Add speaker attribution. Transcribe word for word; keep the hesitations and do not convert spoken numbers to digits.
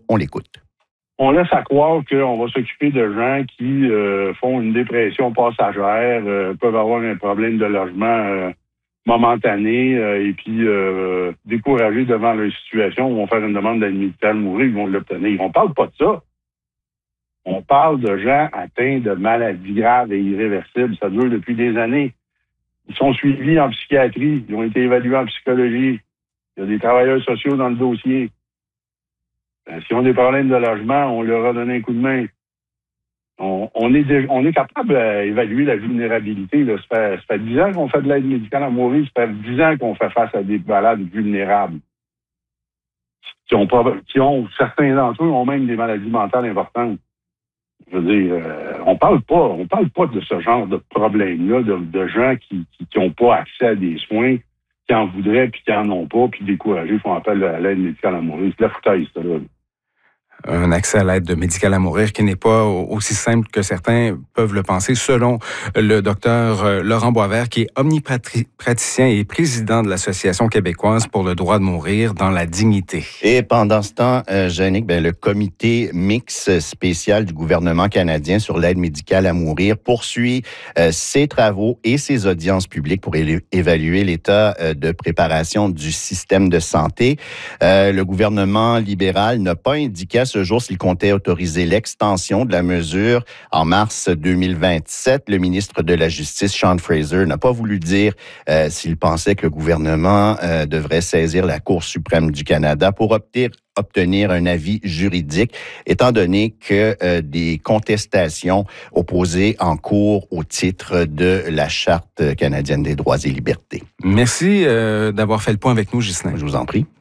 Speaker 1: On l'écoute.
Speaker 2: On laisse à croire qu'on va s'occuper de gens qui euh, font une dépression passagère, euh, peuvent avoir un problème de logement euh, momentané euh, et puis euh, découragés devant leur situation, vont faire une demande d'aide médicale mourir, ils vont l'obtenir. On parle pas de ça. On parle de gens atteints de maladies graves et irréversibles. Ça dure depuis des années. Ils sont suivis en psychiatrie, ils ont été évalués en psychologie. Il y a des travailleurs sociaux dans le dossier. Euh, S'ils ont des problèmes de logement, on leur a donné un coup de main. On, on, est, de, on est capable d'évaluer la vulnérabilité. Là. Ça fait, ça fait dix ans qu'on fait de l'aide médicale à mourir. Ça fait dix ans qu'on fait face à des malades vulnérables. Qui ont, qui ont, certains d'entre eux ont même des maladies mentales importantes. Je veux dire, euh, on parle pas, on parle pas de ce genre de problème-là, de, de gens qui qui n'ont pas accès à des soins, qui en voudraient puis qui en ont pas, puis découragés font appel à l'aide médicale à mourir. C'est de la foutaise, ça, là.
Speaker 3: Un accès à l'aide médicale à mourir qui n'est pas aussi simple que certains peuvent le penser, selon le docteur Laurent Boisvert, qui est omnipraticien et président de l'Association québécoise pour le droit de mourir dans la dignité.
Speaker 1: Et pendant ce temps, euh, Jannick, ben, le comité mixte spécial du gouvernement canadien sur l'aide médicale à mourir poursuit euh, ses travaux et ses audiences publiques pour é- évaluer l'état euh, de préparation du système de santé. Euh, le gouvernement libéral n'a pas indiqué à ce jour s'il comptait autoriser l'extension de la mesure en mars deux mille vingt-sept. Le ministre de la Justice, Sean Fraser, n'a pas voulu dire euh, s'il pensait que le gouvernement euh, devrait saisir la Cour suprême du Canada pour obtenir obtenir un avis juridique, étant donné que euh, des contestations opposées en cours au titre de la Charte canadienne des droits et libertés.
Speaker 3: Merci euh, d'avoir fait le point avec nous, Ghislain.
Speaker 1: Je vous en prie.